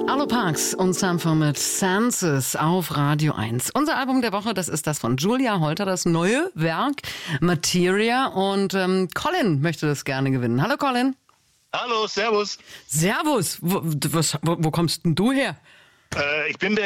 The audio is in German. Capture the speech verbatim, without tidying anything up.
Arlo Parks und Sanford mit Senses auf Radio eins. Unser Album der Woche, das ist das von Julia Holter, das neue Werk Materia. Und ähm, Colin möchte das gerne gewinnen. Hallo Colin. Hallo, servus. Servus. Wo, was, wo, wo kommst denn du her? Äh, ich bin der